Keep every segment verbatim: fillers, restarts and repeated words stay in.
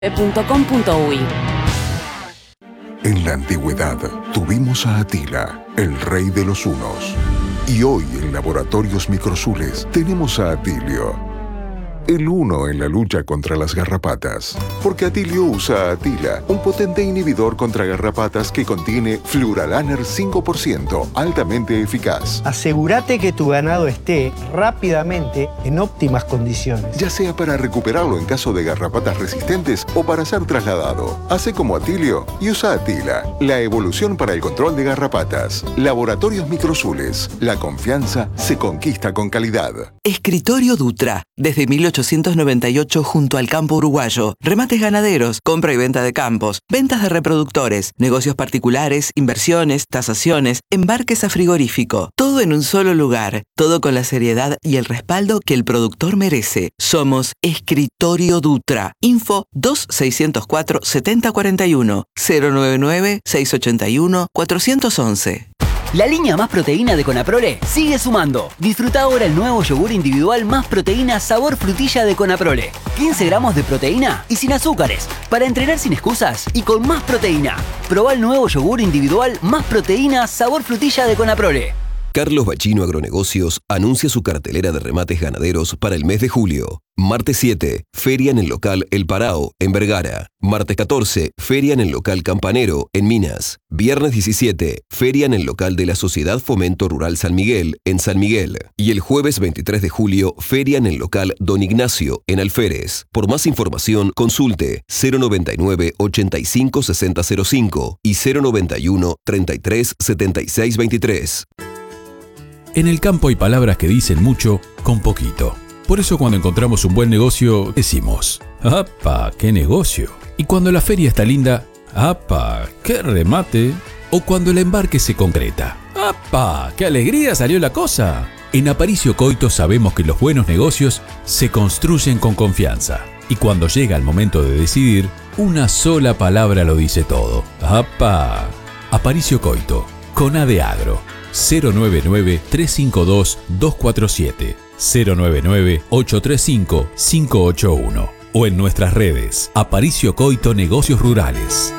punto com punto uy. En la antigüedad tuvimos a Atila, el rey de los hunos. Y hoy en Laboratorios Microsules tenemos a Atilio, el uno en la lucha contra las garrapatas. Porque Atilio usa a Atila, un potente inhibidor contra garrapatas que contiene Fluralaner cinco por ciento, altamente eficaz. Asegúrate que tu ganado esté rápidamente en óptimas condiciones. Ya sea para recuperarlo en caso de garrapatas resistentes o para ser trasladado. Hace como Atilio y usa Atila, la evolución para el control de garrapatas. Laboratorios Microsules. La confianza se conquista con calidad. Escritorio Dutra. Desde mil ochocientos noventa y ocho junto al campo uruguayo. Remates ganaderos, compra y venta de campos, ventas de reproductores, negocios particulares, inversiones, tasaciones, embarques a frigorífico. Todo en un solo lugar. Todo con la seriedad y el respaldo que el productor merece. Somos Escritorio Dutra. Info dos seis cero cuatro siete cero cuatro uno cero nueve nueve seis ocho uno cuatro uno uno. La línea Más Proteína de Conaprole sigue sumando. Disfruta ahora el nuevo yogur individual Más Proteína sabor frutilla de Conaprole. quince gramos de proteína y sin azúcares. Para entrenar sin excusas y con más proteína. Probá el nuevo yogur individual Más Proteína sabor frutilla de Conaprole. Carlos Bachino Agronegocios anuncia su cartelera de remates ganaderos para el mes de julio. Martes siete, feria en el local El Parao, en Vergara. Martes catorce, feria en el local Campanero, en Minas. Viernes diecisiete, feria en el local de la Sociedad Fomento Rural San Miguel, en San Miguel. Y el jueves veintitrés de julio, feria en el local Don Ignacio, en Alférez. Por más información, consulte cero noventa y nueve ochenta y cinco sesenta cero cinco y cero noventa y uno treinta y tres setenta y seis veintitrés. En el campo hay palabras que dicen mucho con poquito. Por eso cuando encontramos un buen negocio, decimos, ¡apa, qué negocio! Y cuando la feria está linda, ¡apa, qué remate! O cuando el embarque se concreta, ¡apa, qué alegría salió la cosa! En Aparicio Coito sabemos que los buenos negocios se construyen con confianza. Y cuando llega el momento de decidir, una sola palabra lo dice todo. ¡Apa! Aparicio Coito, con A de Agro. cero nueve nueve tres cinco dos dos cuatro siete, cero nueve nueve ocho tres cinco cinco ocho uno o en nuestras redes Aparicio Coito Negocios Rurales.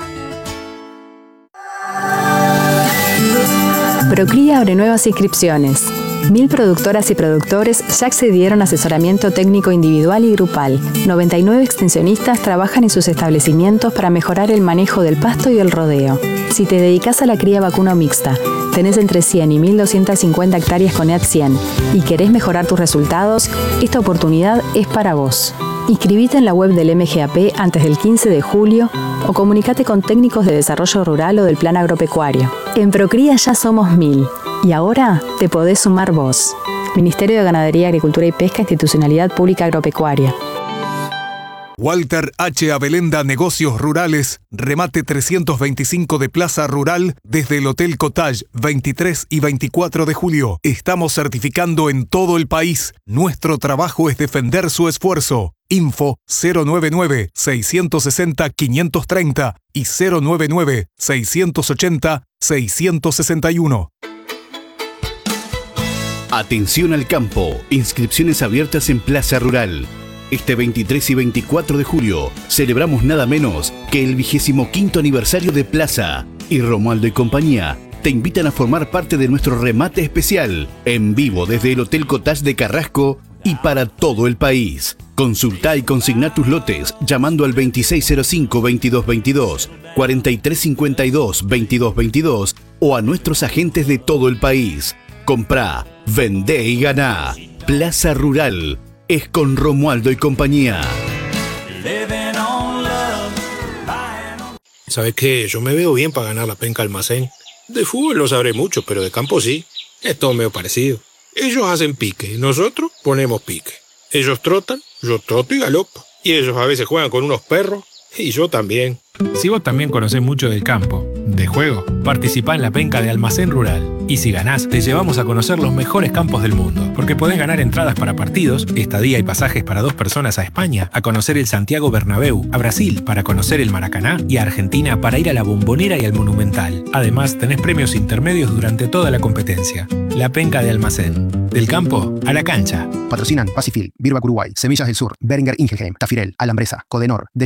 Procría abre nuevas inscripciones. Mil productoras y productores ya accedieron a asesoramiento técnico individual y grupal. noventa y nueve extensionistas trabajan en sus establecimientos para mejorar el manejo del pasto y el rodeo. Si te dedicas a la cría vacuna mixta, tenés entre cien y mil doscientas cincuenta hectáreas con E A T cien y querés mejorar tus resultados, esta oportunidad es para vos. Inscribite en la web del M G A P antes del quince de julio o comunicate con técnicos de desarrollo rural o del plan agropecuario. En Procría ya somos mil y ahora te podés sumar vos. Ministerio de Ganadería, Agricultura y Pesca, Institucionalidad Pública Agropecuaria. Walter H. Abelenda Negocios Rurales, remate trescientos veinticinco de Plaza Rural desde el Hotel Cottage, veintitrés y veinticuatro de julio. Estamos certificando en todo el país. Nuestro trabajo es defender su esfuerzo. Info cero nueve nueve seis seis cero cinco tres cero y cero nueve nueve seis ocho cero seis seis uno. Atención al campo. Inscripciones abiertas en Plaza Rural. Este veintitrés y veinticuatro de julio celebramos nada menos que el vigésimo quinto aniversario de Plaza. Y Romualdo y compañía te invitan a formar parte de nuestro remate especial en vivo desde el Hotel Cottage de Carrasco y para todo el país. Consulta y consigna tus lotes llamando al veintiséis cero cinco veintidós veintidós, cuarenta y tres cincuenta y dos veintidós veintidós o a nuestros agentes de todo el país. Comprá, vendé y ganá. Plaza Rural es con Romualdo y compañía. ¿Sabes qué? Yo me veo bien para ganar la penca almacén. De fútbol no sabré mucho, pero de campo sí. Es todo medio parecido. Ellos hacen pique, nosotros ponemos pique. Ellos trotan, yo troto y galopo. Y ellos a veces juegan con unos perros, y yo también. Si vos también conocés mucho del campo, de juego, participá en la penca de Almacén Rural. Y si ganás, te llevamos a conocer los mejores campos del mundo. Porque podés ganar entradas para partidos, estadía y pasajes para dos personas a España, a conocer el Santiago Bernabéu, a Brasil para conocer el Maracaná y a Argentina para ir a la Bombonera y al Monumental. Además, tenés premios intermedios durante toda la competencia. La penca de Almacén. Del campo a la cancha. Patrocinan Pacifil, Birbac Uruguay, Semillas del Sur, Beringer Ingelheim, Tafirel, Alambresa, Codenor,